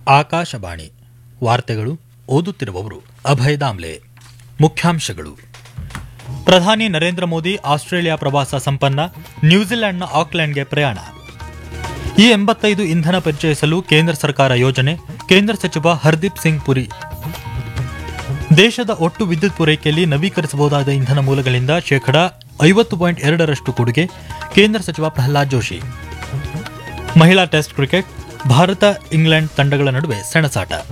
ಆಕಾಶವಾಣಿ ವಾರ್ತೆಗಳು ಓದುತ್ತಿರುವವರು ಅಭಯ ದಾಮ್ಲೆ. ಮುಖ್ಯಾಂಶಗಳು: ಪ್ರಧಾನಿ ನರೇಂದ್ರ ಮೋದಿ ಆಸ್ಟ್ರೇಲಿಯಾ ಪ್ರವಾಸ ಸಂಪನ್ನ, ನ್ಯೂಜಿಲೆಂಡ್ನ ಆಕ್ಲೆಂಡ್ಗೆ ಪ್ರಯಾಣ. ಈ-85 ಇಂಧನ ಪರಿಚಯಿಸಲು ಕೇಂದ್ರ ಸರ್ಕಾರ ಯೋಜನೆ, ಕೇಂದ್ರ ಸಚಿವ ಹರ್ದೀಪ್ ಸಿಂಗ್ ಪುರಿ. ದೇಶದ ಒಟ್ಟು ವಿದ್ಯುತ್ ಪೂರೈಕೆಯಲ್ಲಿ ನವೀಕರಿಸಬಹುದಾದ ಇಂಧನ ಮೂಲಗಳಿಂದ 50.2% ಕೊಡುಗೆ, ಕೇಂದ್ರ ಸಚಿವ ಪ್ರಹ್ಲಾದ್ ಜೋಶಿ. ಮಹಿಳಾ ಟೆಸ್ಟ್ ಕ್ರಿಕೆಟ್, ಭಾರತ ಇಂಗ್ಲೆಂಡ್ ತಂಡಗಳ ನಡುವೆ ಸೆಣಸಾಟ.